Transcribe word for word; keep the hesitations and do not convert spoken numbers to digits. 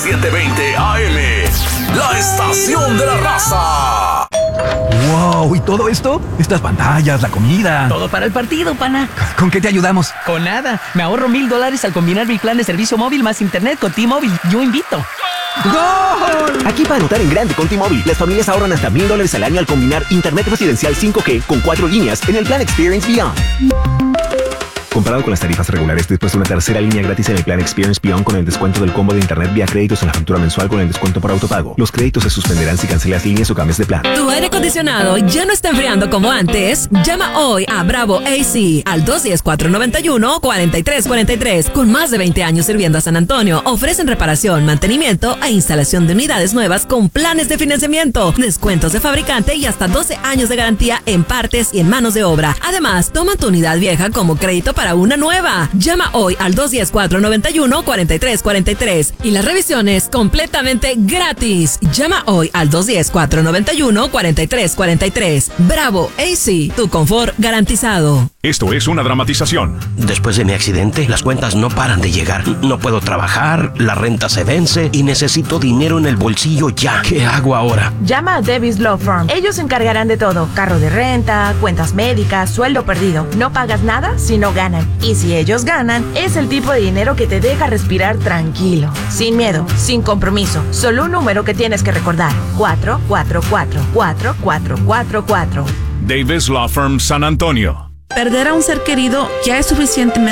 setecientos veinte A M. La estación de la raza. ¡Wow! ¿Y todo esto? Estas pantallas, la comida. Todo para el partido, pana. ¿Con qué te ayudamos? Con nada. Me ahorro mil dólares al combinar mi plan de servicio móvil más internet con T-Mobile. Yo invito. ¡Gol! Aquí para anotar en grande con T-Mobile, las familias ahorran hasta mil dólares al año al combinar internet residencial cinco G con cuatro líneas en el plan Experience Beyond. Comparado con las tarifas regulares, después de una tercera línea gratis en el plan Experience Beyond con el descuento del combo de internet vía créditos en la factura mensual con el descuento por autopago. Los créditos se suspenderán si cancelas líneas o cambias de plan. ¿Tu aire acondicionado ya no está enfriando como antes? Llama hoy a Bravo A C al dos uno cero, cuatro nueve uno, cuatro tres cuatro tres. Con más de veinte años sirviendo a San Antonio, ofrecen reparación, mantenimiento e instalación de unidades nuevas con planes de financiamiento, descuentos de fabricante y hasta doce años de garantía en partes y en manos de obra. Además, toma tu unidad vieja como crédito para una nueva. Llama hoy al dos uno cero, cuatro nueve uno, cuatro tres cuatro tres y la revisión es completamente gratis. Llama hoy al dos uno cero, cuatro nueve uno, cuatro tres cuatro tres. Bravo A C, tu confort garantizado. Esto es una dramatización. Después de mi accidente, las cuentas no paran de llegar. No puedo trabajar, la renta se vence y necesito dinero en el bolsillo ya. ¿Qué hago ahora? Llama a Davis Law Firm. Ellos se encargarán de todo. Carro de renta, cuentas médicas, sueldo perdido. No pagas nada si no ganan. Y si ellos ganan, es el tipo de dinero que te deja respirar tranquilo. Sin miedo, sin compromiso. Solo un número que tienes que recordar. cuatro cuatro cuatro, cuatro cuatro cuatro cuatro. Davis Law Firm San Antonio. Perder a un ser querido ya es suficientemente